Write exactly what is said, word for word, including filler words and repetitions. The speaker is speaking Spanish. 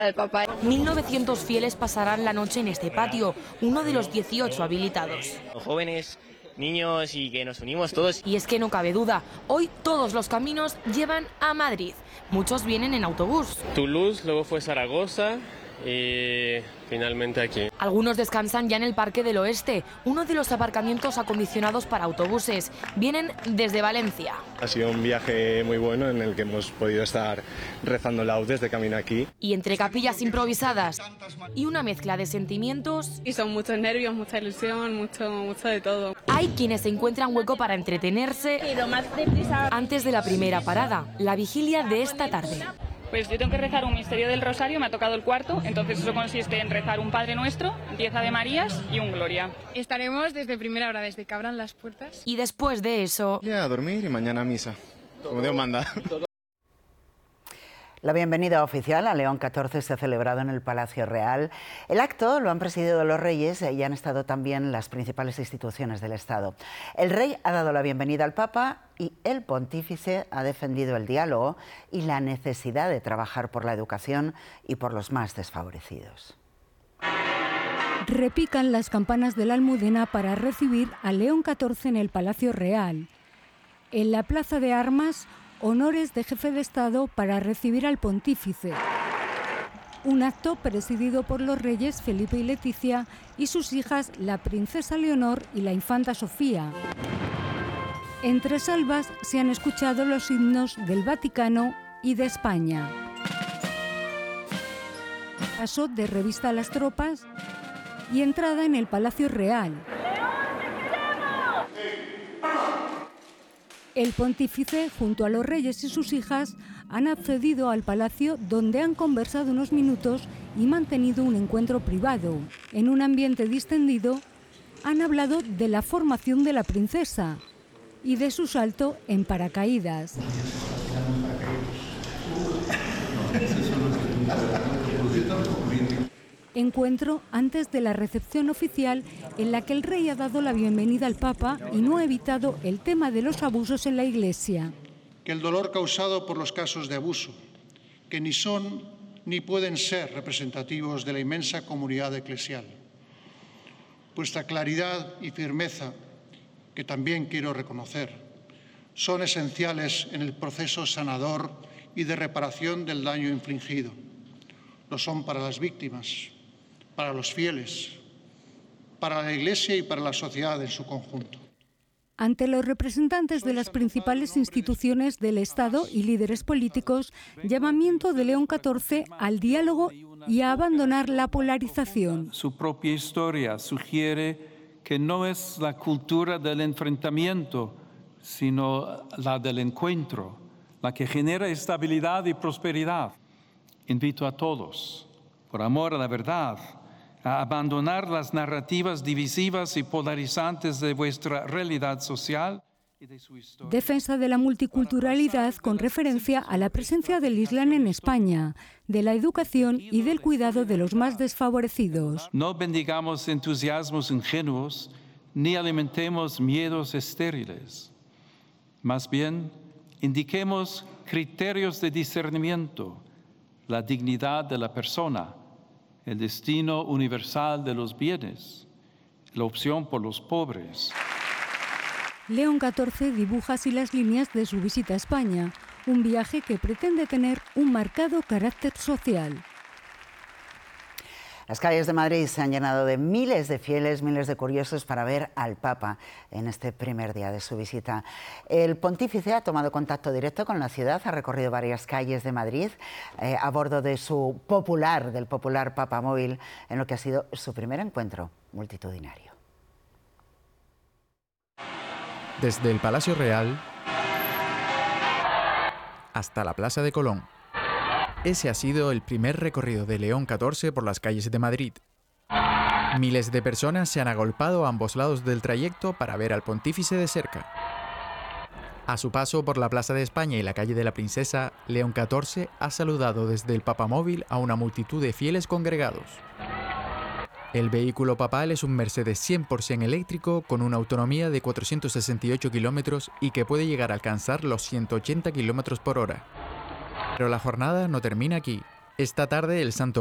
El papá. mil novecientos fieles pasarán la noche en este patio, uno de los dieciocho habilitados. Jóvenes, niños y que nos unimos todos. Y es que no cabe duda, hoy todos los caminos llevan a Madrid. Muchos vienen en autobús. Toulouse, luego fue Zaragoza y finalmente aquí. Algunos descansan ya en el Parque del Oeste, uno de los aparcamientos acondicionados para autobuses. Vienen desde Valencia. Ha sido un viaje muy bueno en el que hemos podido estar rezando laudes de camino aquí. Y entre capillas improvisadas y una mezcla de sentimientos... Y son muchos nervios, mucha ilusión, mucho, mucho de todo. Hay quienes encuentran hueco para entretenerse antes de la primera parada, la vigilia de esta tarde. Pues yo tengo que rezar un misterio del Rosario, me ha tocado el cuarto, entonces eso consiste en rezar un Padre Nuestro, diez Ave Marías y un Gloria. Estaremos desde primera hora, desde que abran las puertas. Y después de eso... Ya a dormir y mañana a misa, como Dios manda. La bienvenida oficial a León catorce se ha celebrado en el Palacio Real. El acto lo han presidido los reyes y han estado también las principales instituciones del Estado. El rey ha dado la bienvenida al Papa y el pontífice ha defendido el diálogo y la necesidad de trabajar por la educación y por los más desfavorecidos. Repican las campanas de la Almudena para recibir a León catorce en el Palacio Real. En la Plaza de Armas, honores de jefe de Estado para recibir al pontífice. Un acto presidido por los reyes Felipe y Leticia y sus hijas, la princesa Leonor y la infanta Sofía. Entre salvas se han escuchado los himnos del Vaticano y de España. Paso de revista a las tropas y entrada en el Palacio Real. El pontífice, junto a los reyes y sus hijas, han accedido al palacio donde han conversado unos minutos y mantenido un encuentro privado. En un ambiente distendido, han hablado de la formación de la princesa y de su salto en paracaídas. Encuentro antes de la recepción oficial en la que el rey ha dado la bienvenida al Papa y no ha evitado el tema de los abusos en la Iglesia. Que el dolor causado por los casos de abuso, que ni son ni pueden ser representativos de la inmensa comunidad eclesial. Vuestra claridad y firmeza, que también quiero reconocer, son esenciales en el proceso sanador y de reparación del daño infligido. Lo son para las víctimas, para los fieles, para la Iglesia y para la sociedad en su conjunto. Ante los representantes de las principales instituciones del Estado y líderes políticos, llamamiento de León catorce al diálogo y a abandonar la polarización. Su propia historia sugiere que no es la cultura del enfrentamiento, sino la del encuentro, la que genera estabilidad y prosperidad. Invito a todos, por amor a la verdad, a abandonar las narrativas divisivas y polarizantes de vuestra realidad social y de su historia. Defensa de la multiculturalidad con referencia a la presencia del Islam en España, de la educación y del cuidado de los más desfavorecidos. No bendigamos entusiasmos ingenuos ni alimentemos miedos estériles. Más bien, indiquemos criterios de discernimiento, la dignidad de la persona, el destino universal de los bienes, la opción por los pobres. León catorce dibuja así las líneas de su visita a España, un viaje que pretende tener un marcado carácter social. Las calles de Madrid se han llenado de miles de fieles, miles de curiosos para ver al Papa en este primer día de su visita. El pontífice ha tomado contacto directo con la ciudad, ha recorrido varias calles de Madrid eh, a bordo de su popular, del popular Papamóvil, en lo que ha sido su primer encuentro multitudinario. Desde el Palacio Real hasta la Plaza de Colón. Ese ha sido el primer recorrido de León catorce por las calles de Madrid. Miles de personas se han agolpado a ambos lados del trayecto para ver al pontífice de cerca. A su paso por la Plaza de España y la calle de la Princesa, León catorce ha saludado desde el Papamóvil a una multitud de fieles congregados. El vehículo papal es un Mercedes cien por ciento eléctrico con una autonomía de cuatrocientos sesenta y ocho kilómetros y que puede llegar a alcanzar los ciento ochenta kilómetros por hora. Pero la jornada no termina aquí. Esta tarde el Santo